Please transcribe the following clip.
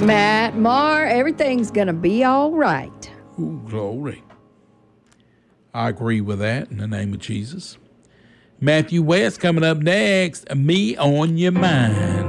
Matt, Mar, everything's going to be all right. Ooh, glory. I agree with that in the name of Jesus. Matthew West coming up next. Me on Your Mind.